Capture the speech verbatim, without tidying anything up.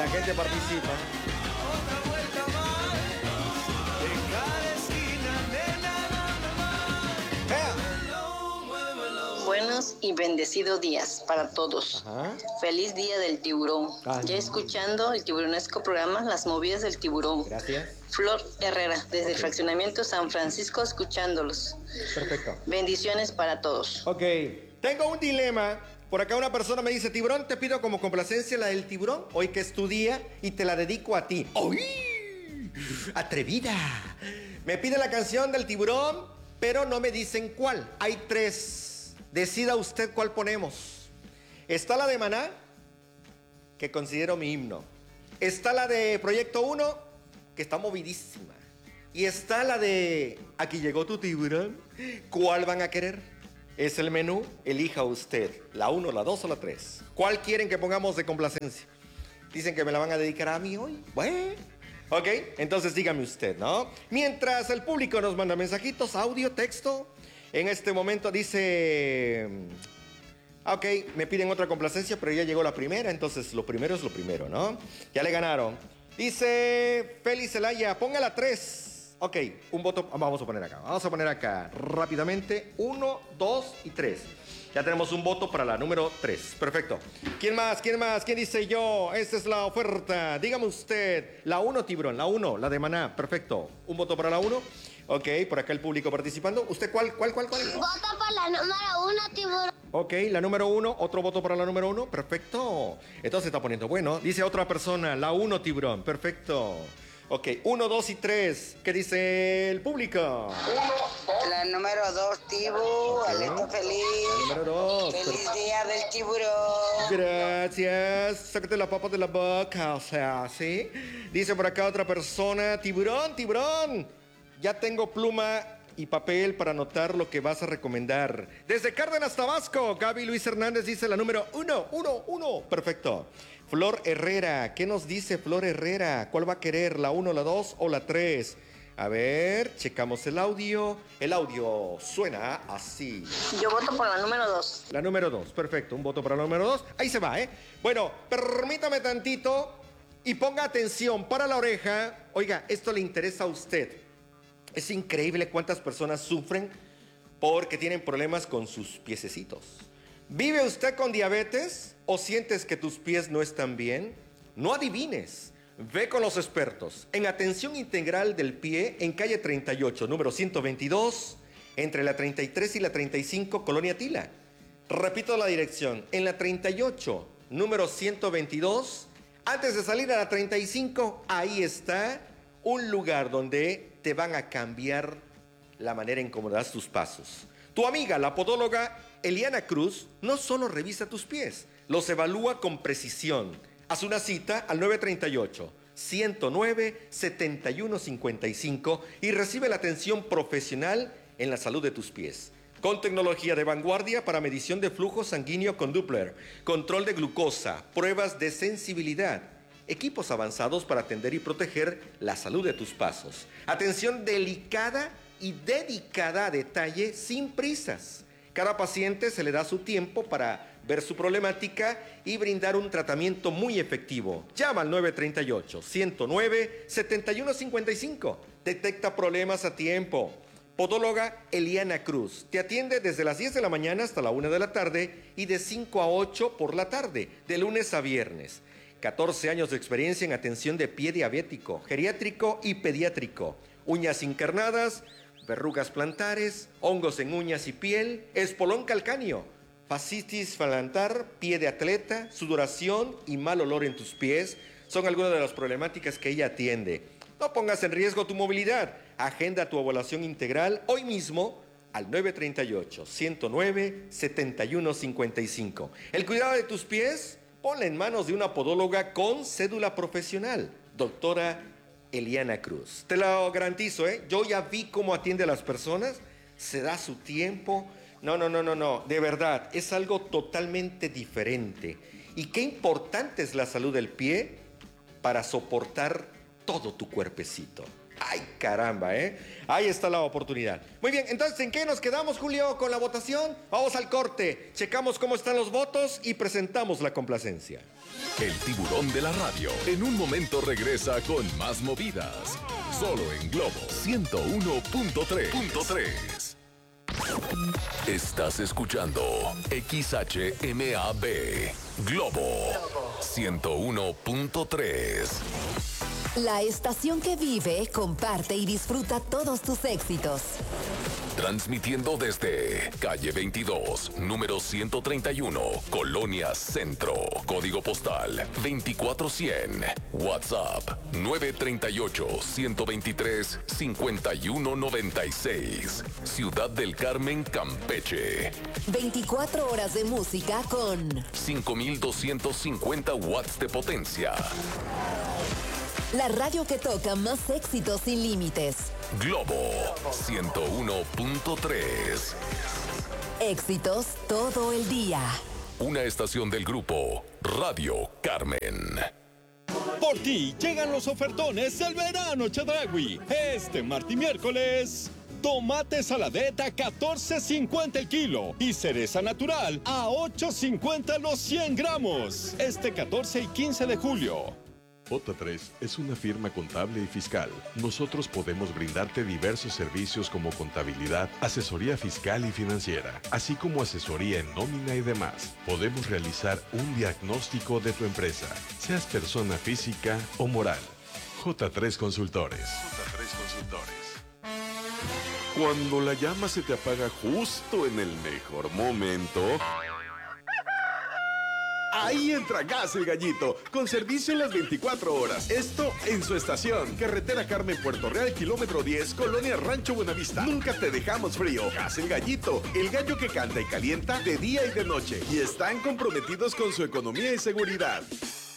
gente participa. Buenos y bendecidos días para todos. Ajá. Feliz día del tiburón. Ay. Ya escuchando el tiburonesco programa Las movidas del tiburón. Gracias. Flor Herrera, desde Ok. el fraccionamiento San Francisco, escuchándolos. Perfecto. Bendiciones para todos. Ok, tengo un dilema. Por acá una persona me dice, tiburón, te pido como complacencia la del tiburón, hoy que es tu día, y te la dedico a ti. ¡Uy! ¡Atrevida! Me pide la canción del tiburón, pero no me dicen cuál. Hay tres. Decida usted cuál ponemos. Está la de Maná, que considero mi himno. Está la de Proyecto uno, que está movidísima. Y está la de Aquí llegó tu tiburón. ¿Cuál van a querer? Es el menú, elija usted. La uno, la dos o la tres. ¿Cuál quieren que pongamos de complacencia? Dicen que me la van a dedicar a mí hoy. Bueno. Ok, entonces dígame usted, ¿no? Mientras el público nos manda mensajitos, audio, texto. En este momento dice... Ok, me piden otra complacencia, pero ya llegó la primera, entonces lo primero es lo primero, ¿no? Ya le ganaron. Dice Félix Zelaya, ponga la tres. Ok, un voto, vamos a poner acá, vamos a poner acá rápidamente, uno, dos y tres. Ya tenemos un voto para la número tres, perfecto. ¿Quién más? ¿Quién más? ¿Quién dice yo? Esta es la oferta, dígame usted. La uno, tiburón, la uno, la de Maná, perfecto. Un voto para la uno. Ok, por acá el público participando. ¿Usted cuál, cuál, cuál, cuál? Voto por la número uno, tiburón. Ok, la número uno, otro voto para la número uno, perfecto. Entonces se está poniendo bueno. Dice otra persona, la uno, tiburón, perfecto. Ok, uno, dos y tres. ¿Qué dice el público? La número dos, Tibu, Aleto feliz. La número dos. Feliz día del tiburón. Gracias. Sácate la papa de la boca, o sea, ¿sí? Dice por acá otra persona, tiburón, tiburón. Ya tengo pluma y papel para anotar lo que vas a recomendar. Desde Cárdenas, Tabasco, Gaby Luis Hernández dice la número uno, uno, uno. Perfecto. Flor Herrera, ¿qué nos dice Flor Herrera? ¿Cuál va a querer? ¿La uno, la dos o la tres? A ver, checamos el audio. El audio suena así. Yo voto por la número dos. La número dos, perfecto. Un voto para la número dos. Ahí se va, ¿eh? Bueno, permítame tantito y ponga atención para la oreja. Oiga, esto le interesa a usted. Es increíble cuántas personas sufren porque tienen problemas con sus piececitos. ¿Vive usted con diabetes o sientes que tus pies no están bien? No adivines. Ve con los expertos. En Atención Integral del Pie, en calle treinta y ocho, número ciento veintidós, entre la treinta y tres y la treinta y cinco, Colonia Tila. Repito la dirección. En la treinta y ocho, número ciento veintidós, antes de salir a la treinta y cinco, ahí está un lugar donde te van a cambiar la manera en cómo das tus pasos. Tu amiga, la podóloga Eliana Cruz, no solo revisa tus pies, los evalúa con precisión. Haz una cita al nueve treinta y ocho, ciento nueve, setenta y uno cincuenta y cinco y recibe la atención profesional en la salud de tus pies. Con tecnología de vanguardia para medición de flujo sanguíneo con Doppler, control de glucosa, pruebas de sensibilidad, equipos avanzados para atender y proteger la salud de tus pasos. Atención delicada y dedicada a detalle sin prisas. Cada paciente se le da su tiempo para ver su problemática y brindar un tratamiento muy efectivo. Llama al nueve treinta y ocho, ciento nueve, setenta y uno cincuenta y cinco. Detecta problemas a tiempo. Podóloga Eliana Cruz. Te atiende desde las diez de la mañana hasta la una de la tarde y de cinco a ocho por la tarde, de lunes a viernes. catorce años de experiencia en atención de pie diabético, geriátrico y pediátrico. Uñas encarnadas, verrugas plantares, hongos en uñas y piel, espolón calcáneo, fascitis plantar, pie de atleta, sudoración y mal olor en tus pies son algunas de las problemáticas que ella atiende. No pongas en riesgo tu movilidad. Agenda tu evaluación integral hoy mismo al nueve treinta y ocho, ciento nueve, setenta y uno cincuenta y cinco. El cuidado de tus pies, ponla en manos de una podóloga con cédula profesional, doctora Eliana Cruz. Te lo garantizo, ¿eh? Yo ya vi cómo atiende a las personas, se da su tiempo. No, no, no, no, no, de verdad, es algo totalmente diferente. Y qué importante es la salud del pie para soportar todo tu cuerpecito. Ay, caramba, ¿eh? Ahí está la oportunidad. Muy bien, entonces, ¿en qué nos quedamos, Julio, con la votación? Vamos al corte, checamos cómo están los votos y presentamos la complacencia. El tiburón de la radio en un momento regresa con más movidas. Solo en Globo ciento uno punto tres. Estás escuchando X H M A B Globo ciento uno punto tres. La estación que vive, comparte y disfruta todos tus éxitos. Transmitiendo desde calle veintidós, número ciento treinta y uno, Colonia Centro. Código postal veinticuatro cien. WhatsApp nueve tres ocho, uno dos tres, cinco uno nueve seis. Ciudad del Carmen, Campeche. veinticuatro horas de música con cinco mil doscientos cincuenta watts de potencia. la radio que toca más éxitos sin límites. Globo ciento uno punto tres. Éxitos todo el día. Una estación del grupo Radio Carmen. Por ti llegan los ofertones del verano Chedraui. Este martes y miércoles, tomate saladeta catorce cincuenta el kilo y cereza natural a ocho cincuenta los cien gramos. Este catorce y quince de julio. J tres es una firma contable y fiscal. Nosotros podemos brindarte diversos servicios como contabilidad, asesoría fiscal y financiera, así como asesoría en nómina y demás. Podemos realizar un diagnóstico de tu empresa, seas persona física o moral. J tres Consultores. J tres Consultores. Cuando la llama se te apaga justo en el mejor momento, ahí entra Gas El Gallito, con servicio en las veinticuatro horas. Esto en su estación. Carretera Carmen, Puerto Real, kilómetro diez, Colonia Rancho Buenavista. Nunca te dejamos frío. Gas El Gallito, el gallo que canta y calienta de día y de noche. Y están comprometidos con su economía y seguridad.